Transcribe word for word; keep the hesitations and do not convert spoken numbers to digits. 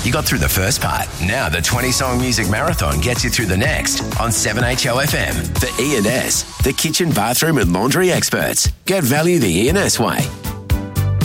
You got through the first part. Now the twenty-song music marathon gets you through the next on seven H O F M. The E and S, the kitchen, bathroom and laundry experts. Get value the E and S way.